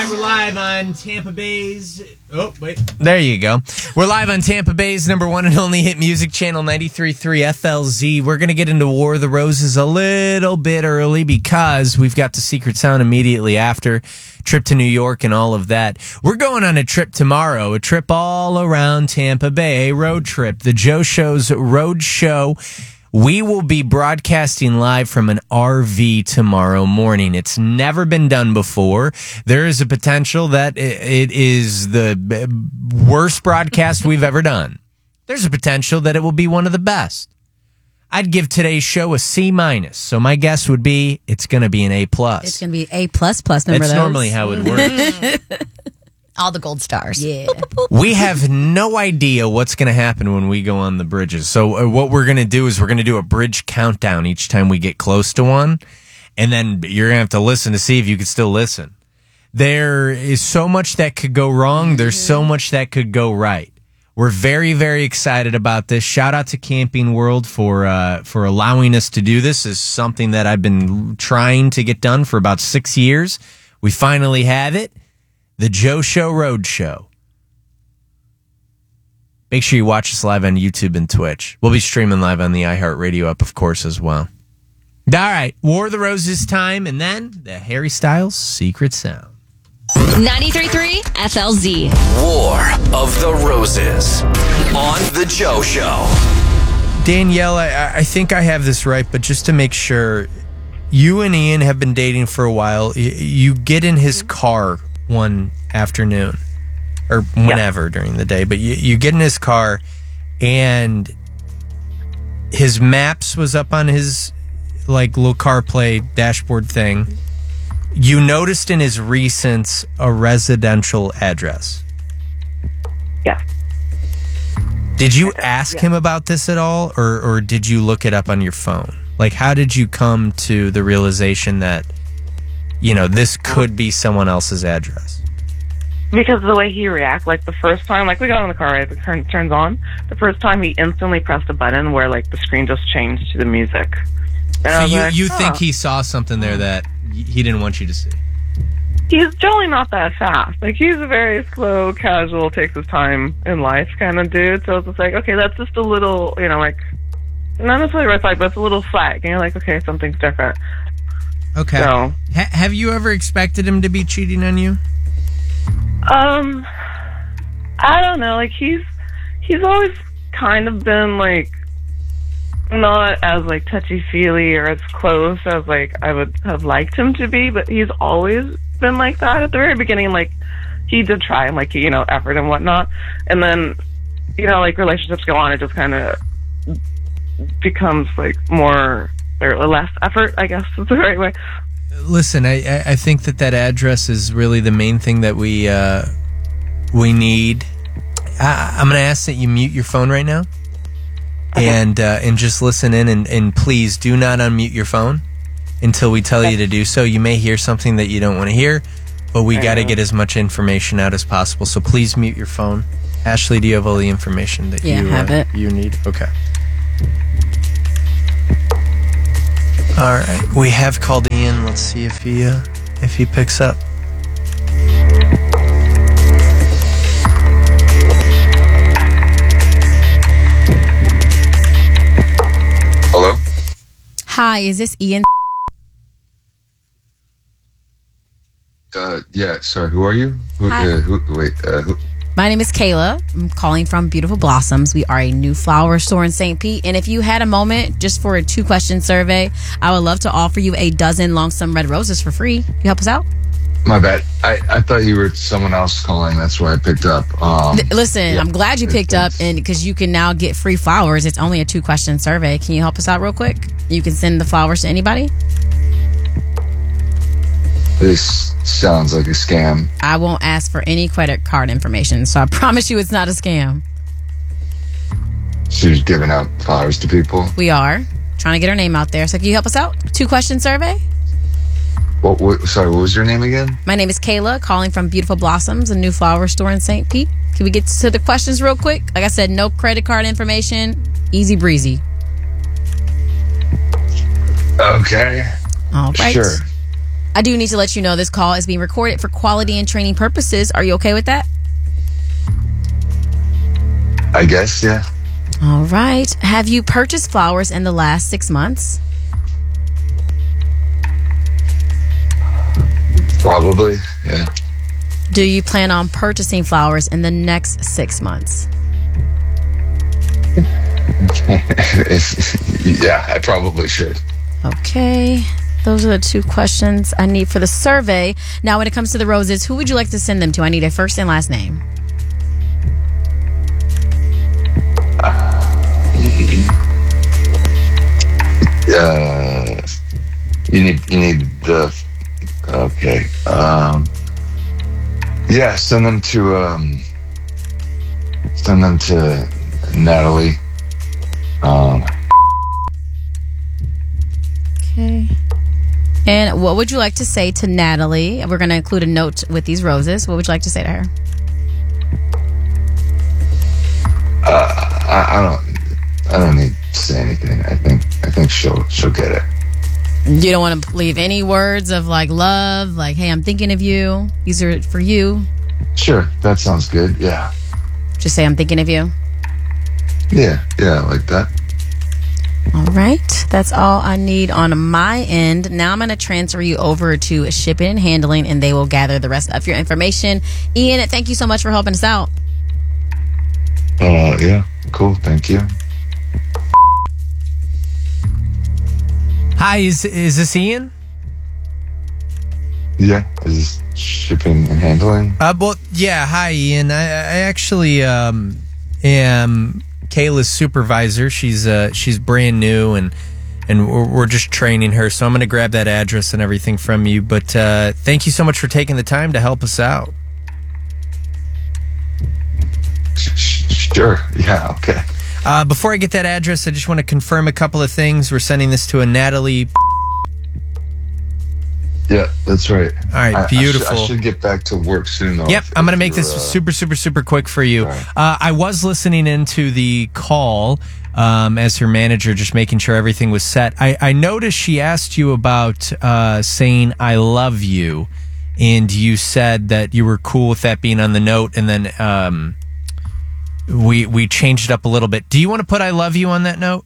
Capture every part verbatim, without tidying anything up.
We're live on Tampa Bay's... Oh, wait. There you go. We're live on Tampa Bay's number one and only hit music channel, ninety-three point three F L Z. We're going to get into War of the Roses a little bit early because we've got the Secret Sound immediately after. Trip to New York and all of that. We're going on a trip tomorrow, a trip all around Tampa Bay, a road trip. The Joe Show's Road Show. We will be broadcasting live from an R V tomorrow morning. It's never been done before. There is a potential that it is the worst broadcast we've ever done. There's a potential that it will be one of the best. I'd give today's show a C minus. So my guess would be it's going to be an A plus. It's going to be A plus plus number. That's those. normally how it works. All the gold stars. Yeah. We have no idea what's going to happen when we go on the bridges. So uh, what we're going to do is we're going to do a bridge countdown each time we get close to one. And then you're going to have to listen to see if you can still listen. There is so much that could go wrong. There's so much that could go right. We're very, very excited about this. Shout out to Camping World for uh, for allowing us to do this. This is something that I've been trying to get done for about six years. We finally have it. The Joe Show Road Show. Make sure you watch us live on YouTube and Twitch. We'll be streaming live on the iHeartRadio app, of course, as well. All right, War of the Roses time, and then the Harry Styles Secret Sound. ninety-three point three F L Z. War of the Roses on The Joe Show. Danielle, I, I think I have this right, but just to make sure, you and Ian have been dating for a while. You, you get in his car one afternoon or whenever yeah. during the day, but you, you get in his car and his maps was up on his like little CarPlay dashboard thing. You noticed in his recents a residential address. Yeah. Did you ask yeah. him about this at all, or or did you look it up on your phone? Like, how did you come to the realization that, you know, this could be someone else's address? Because of the way he reacts, like the first time, like we got in the car, right, the turn turns on. The first time he instantly pressed a button where like the screen just changed to the music. And so you, like, you oh. think he saw something there that he didn't want you to see? He's generally not that fast. Like, he's a very slow, casual, takes his time in life kind of dude. So it's just like, okay, that's just a little, you know, like, not necessarily a red flag, but it's a little flag. And you're like, okay, something's different. Okay. So, ha- have you ever expected him to be cheating on you? Um, I don't know. Like, he's he's always kind of been, like, not as, like, touchy-feely or as close as, like, I would have liked him to be, but he's always been like that. At the very beginning, like, he did try and, like, you know, effort and whatnot. And then, you know, like, relationships go on, it just kind of becomes, like, more or less effort, I guess is the right way. Listen, I, I think that that address is really the main thing that we uh, we need. I, I'm going to ask that you mute your phone right now, okay. and uh, and just listen in, and, and please do not unmute your phone until we tell okay. you to do so. You may hear something that you don't want to hear, but we got to get as much information out as possible. So please mute your phone. Ashley, do you have all the information that yeah, you have uh, it. you need? Okay. All right, we have called Ian. Let's see if he uh, if he picks up. Hello? Hi, is this Ian? Uh, yeah, sorry, who are you? Who, Hi. uh, who, wait, uh, who? My name is Kayla. I'm calling from Beautiful Blossoms. We are a new flower store in Saint Pete. And if you had a moment just for a two-question survey, I would love to offer you a dozen long-stem red roses for free. You help us out? My bad. I, I thought you were someone else calling. That's why I picked up. Um, L- listen, yeah, I'm glad you picked up, and because you can now get free flowers. It's only a two-question survey. Can you help us out real quick? You can send the flowers to anybody. This sounds like a scam. I won't ask for any credit card information, so I promise you it's not a scam. She's giving out flowers to people. We are trying to get our name out there. So can you help us out? Two-question survey. What, what? Sorry, what was your name again? My name is Kayla, calling from Beautiful Blossoms, a new flower store in Saint Pete. Can we get to the questions real quick? Like I said, no credit card information. Easy breezy. Okay. All right. Sure. I do need to let you know this call is being recorded for quality and training purposes. Are you okay with that? I guess, yeah. All right. Have you purchased flowers in the last six months? Probably, yeah. Do you plan on purchasing flowers in the next six months? Yeah, I probably should. Okay. Those are the two questions I need for the survey. Now, when it comes to the roses, who would you like to send them to? I need a first and last name. Uh, you need you need the okay. Um, yeah, send them to um, send them to Natalie. Um, okay. And what would you like to say to Natalie? We're going to include a note with these roses. What would you like to say to her? uh, I, I don't I don't need to say anything. I think I think she'll she'll get it. You don't want to leave any words of like love, like, hey, I'm thinking of you. These are for you. Sure, that sounds good. Yeah. Just say I'm thinking of you. Yeah, yeah, like that. All right. That's all I need on my end. Now I'm going to transfer you over to shipping and handling, and they will gather the rest of your information. Ian, thank you so much for helping us out. Uh, yeah, cool. Thank you. Hi, is is this Ian? Yeah, is this shipping and handling? Uh, well, yeah. Hi, Ian. I, I actually um, am Kayla's supervisor. She's uh, she's brand new, and and we're, we're just training her. So I'm going to grab that address and everything from you. But uh, thank you so much for taking the time to help us out. Sure. Yeah. Okay. Uh, before I get that address, I just want to confirm a couple of things. We're sending this to a Natalie. Yeah, that's right. All right, I, beautiful. I, should, I should get back to work soon, though. Yep, if, I'm going to if make this uh, super, super, super quick for you. Right. Uh, I was listening into the call um, as her manager, just making sure everything was set. I, I noticed she asked you about uh, saying "I love you," and you said that you were cool with that being on the note, and then um, we we changed it up a little bit. Do you want to put "I love you" on that note?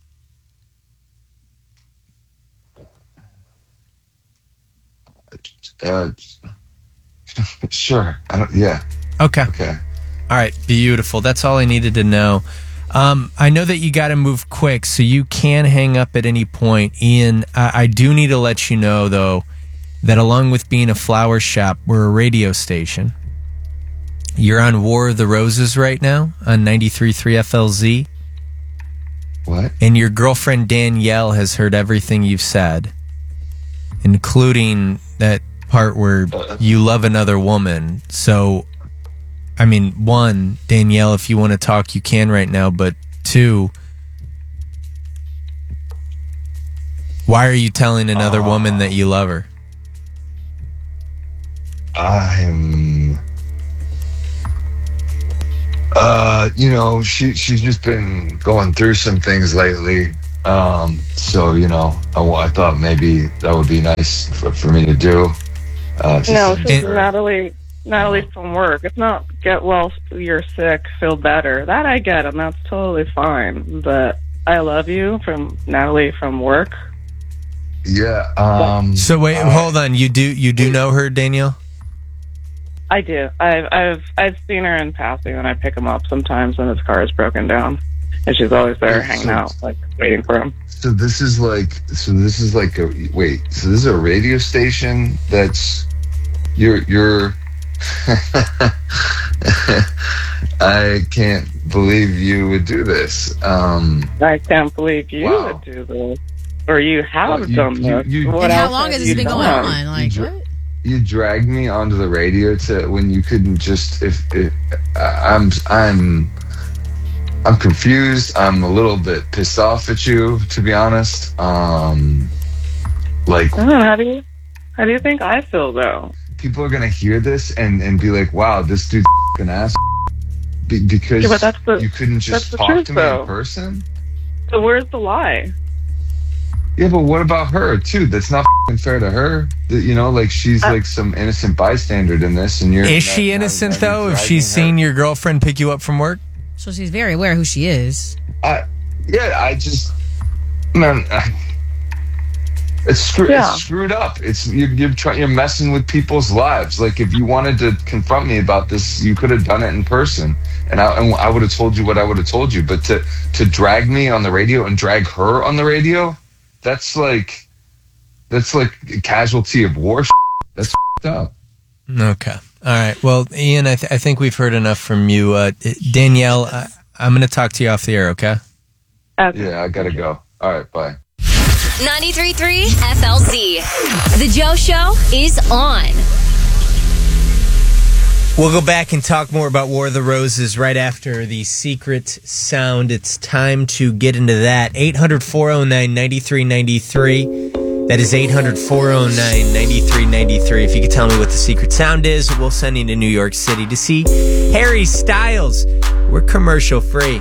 Uh, sure. I don't, yeah. Okay. Okay. All right, beautiful. That's all I needed to know. Um, I know that you got to move quick, so you can hang up at any point. Ian, I, I do need to let you know, though, that along with being a flower shop, we're a radio station. You're on War of the Roses right now on ninety-three point three F L Z. What? And your girlfriend Danielle has heard everything you've said, including that part where you love another woman. So, I mean, one, Danielle, if you want to talk, you can right now. But two, why are you telling another uh, woman that you love her? I'm... Uh, you know, she she's just been going through some things lately. Um, so, you know, I, I thought maybe that would be nice for, for me to do. Uh, to no, this is her. Natalie, Natalie from work. It's not get well, you're sick, feel better. That I get, and that's totally fine. But I love you from Natalie from work. Yeah. Um, so wait, uh, hold on. You do you do know her, Danielle? I do. I've I've I've seen her in passing, and I pick him up sometimes when his car is broken down, and she's always there, hanging so, out, like waiting for him. So this is like, so this is like a wait. So this is a radio station that's you're you're. I can't believe you would do this. Um, I can't believe you wow. would do this, or you have well, you, done you, this. You, and how long has this been going on? Like you, what? You dragged me onto the radio to when you couldn't just if, if I'm I'm I'm confused. I'm a little bit pissed off at you, to be honest. Um, like, I don't know, how do you how do you think I feel though? People are gonna hear this and, and be like, "Wow, this dude's an ass," be, because yeah, but that's the, you couldn't just talk truth, to me though. in person. So where's the lie? Yeah, but what about her too? That's not f***ing fair to her. That, you know, like she's like some innocent bystander in this, and you're. Is not, she innocent not, not though? If she's her. seen your girlfriend pick you up from work? So she's very aware who she is. I, yeah, I just, man, I, it's, screw, Yeah. it's screwed up. It's you're you're, try, you're messing with people's lives. Like if you wanted to confront me about this, you could have done it in person, and I and I would have told you what I would have told you. But to to drag me on the radio and drag her on the radio, that's like, that's like a casualty of war. That's f***ed up. Okay. All right. Well, Ian, I, th- I think we've heard enough from you. Uh, Danielle, I- I'm going to talk to you off the air, okay? Okay. Yeah, I gotta go. All right, bye. ninety-three point three F L Z. The Joe Show is on. We'll go back and talk more about War of the Roses right after the secret sound. It's time to get into that. eight hundred, four oh nine, nine three nine three. That is eight hundred, four oh nine, nine three nine three. If you could tell me what the secret sound is, we'll send you to New York City to see Harry Styles. We're commercial free.